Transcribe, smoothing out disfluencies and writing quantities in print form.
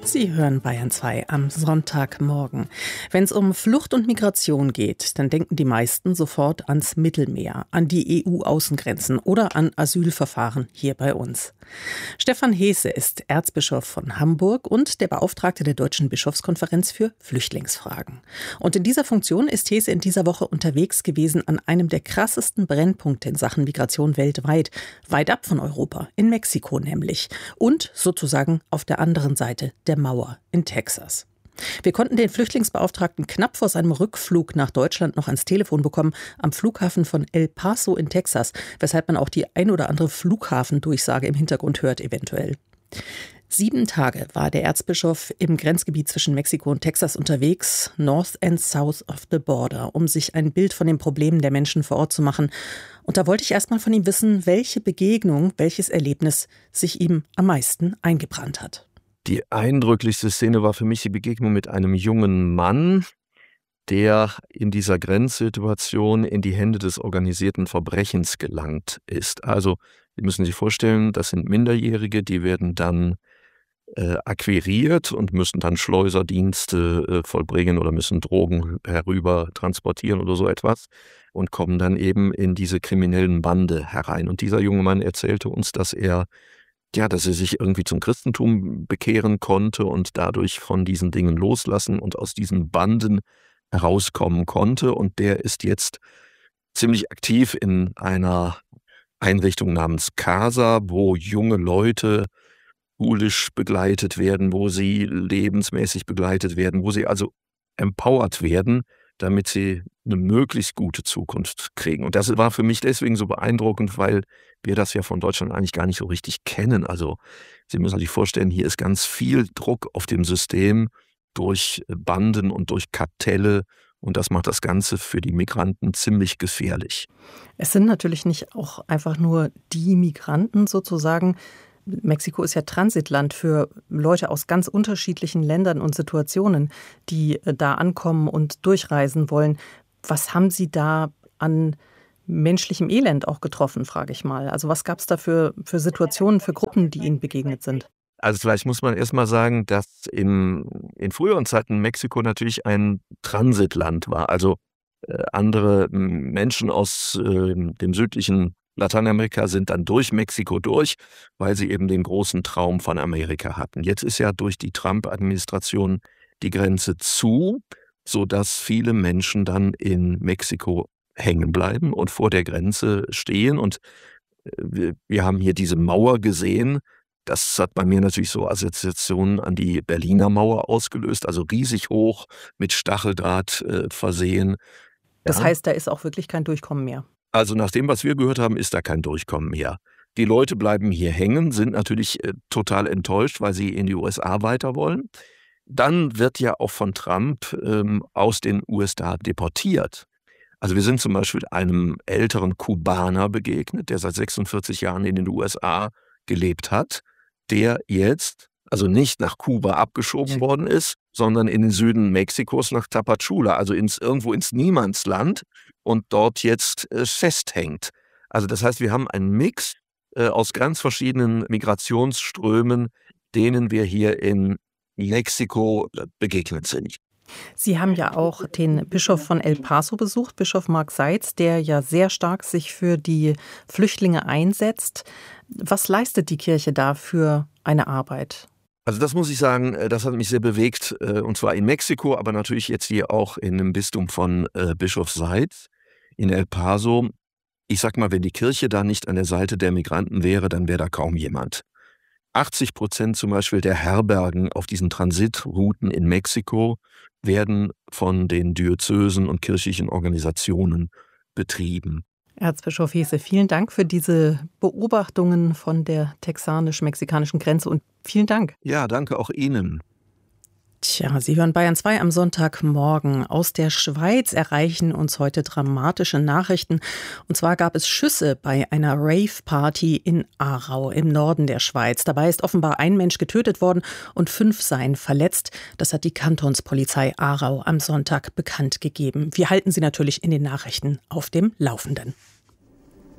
Sie hören Bayern 2 am Sonntagmorgen. Wenn es um Flucht und Migration geht, dann denken die meisten sofort ans Mittelmeer, an die EU-Außengrenzen oder an Asylverfahren hier bei uns. Stefan Heese ist Erzbischof von Hamburg und der Beauftragte der Deutschen Bischofskonferenz für Flüchtlingsfragen. Und in dieser Funktion ist Heese in dieser Woche unterwegs gewesen an einem der krassesten Brennpunkte in Sachen Migration weltweit, weit ab von Europa, in Mexiko nämlich. Und sozusagen auf der anderen Seite der Mauer in Texas. Wir konnten den Flüchtlingsbeauftragten knapp vor seinem Rückflug nach Deutschland noch ans Telefon bekommen, am Flughafen von El Paso in Texas, weshalb man auch die ein oder andere Flughafendurchsage im Hintergrund hört eventuell. 7 Tage war der Erzbischof im Grenzgebiet zwischen Mexiko und Texas unterwegs, North and South of the Border, um sich ein Bild von den Problemen der Menschen vor Ort zu machen. Und da wollte ich erst mal von ihm wissen, welche Begegnung, welches Erlebnis sich ihm am meisten eingebrannt hat. Die eindrücklichste Szene war für mich die Begegnung mit einem jungen Mann, der in dieser Grenzsituation in die Hände des organisierten Verbrechens gelangt ist. Also, Sie müssen sich vorstellen, das sind Minderjährige, die werden dann akquiriert und müssen dann Schleuserdienste vollbringen oder müssen Drogen herüber transportieren oder so etwas und kommen dann eben in diese kriminellen Bande herein. Und dieser junge Mann erzählte uns, dass er sich irgendwie zum Christentum bekehren konnte und dadurch von diesen Dingen loslassen und aus diesen Banden herauskommen konnte. Und der ist jetzt ziemlich aktiv in einer Einrichtung namens CASA, wo junge Leute schulisch begleitet werden, wo sie lebensmäßig begleitet werden, wo sie also empowered werden, damit sie eine möglichst gute Zukunft kriegen. Und das war für mich deswegen so beeindruckend, weil wir das ja von Deutschland eigentlich gar nicht so richtig kennen. Also Sie müssen sich vorstellen, hier ist ganz viel Druck auf dem System durch Banden und durch Kartelle. Und das macht das Ganze für die Migranten ziemlich gefährlich. Es sind natürlich nicht auch einfach nur die Migranten sozusagen. Mexiko ist ja Transitland für Leute aus ganz unterschiedlichen Ländern und Situationen, die da ankommen und durchreisen wollen. Was haben Sie da an menschlichem Elend auch getroffen, frage ich mal? Also was gab es da für Situationen, für Gruppen, die Ihnen begegnet sind? Also vielleicht muss man erst mal sagen, dass in früheren Zeiten Mexiko natürlich ein Transitland war. Also andere Menschen aus dem südlichen Lateinamerika sind dann durch Mexiko durch, weil sie eben den großen Traum von Amerika hatten. Jetzt ist ja durch die Trump-Administration die Grenze zu, sodass viele Menschen dann in Mexiko hängen bleiben und vor der Grenze stehen. Und wir haben hier diese Mauer gesehen. Das hat bei mir natürlich so Assoziationen an die Berliner Mauer ausgelöst, also riesig hoch, mit Stacheldraht versehen. Das heißt, da ist auch wirklich kein Durchkommen mehr. Also nach dem, was wir gehört haben, ist da kein Durchkommen mehr. Die Leute bleiben hier hängen, sind natürlich total enttäuscht, weil sie in die USA weiter wollen. Dann wird ja auch von Trump aus den USA deportiert. Also wir sind zum Beispiel einem älteren Kubaner begegnet, der seit 46 Jahren in den USA gelebt hat, der jetzt also nicht nach Kuba abgeschoben worden ist, sondern in den Süden Mexikos nach Tapachula, also irgendwo ins Niemandsland und dort jetzt festhängt. Also das heißt, wir haben einen Mix aus ganz verschiedenen Migrationsströmen, denen wir hier in Mexiko begegnet sind. Sie haben ja auch den Bischof von El Paso besucht, Bischof Mark Seitz, der ja sehr stark sich für die Flüchtlinge einsetzt. Was leistet die Kirche da für eine Arbeit? Also das muss ich sagen, das hat mich sehr bewegt, und zwar in Mexiko, aber natürlich jetzt hier auch in dem Bistum von Bischof Seitz in El Paso. Ich sag mal, wenn die Kirche da nicht an der Seite der Migranten wäre, dann wäre da kaum jemand. 80% zum Beispiel der Herbergen auf diesen Transitrouten in Mexiko werden von den Diözesen und kirchlichen Organisationen betrieben. Erzbischof Heese, vielen Dank für diese Beobachtungen von der texanisch-mexikanischen Grenze und vielen Dank. Ja, danke auch Ihnen. Tja, Sie hören Bayern 2 am Sonntagmorgen. Aus der Schweiz erreichen uns heute dramatische Nachrichten. Und zwar gab es Schüsse bei einer Rave-Party in Aarau im Norden der Schweiz. Dabei ist offenbar ein Mensch getötet worden und 5 seien verletzt. Das hat die Kantonspolizei Aarau am Sonntag bekannt gegeben. Wir halten Sie natürlich in den Nachrichten auf dem Laufenden.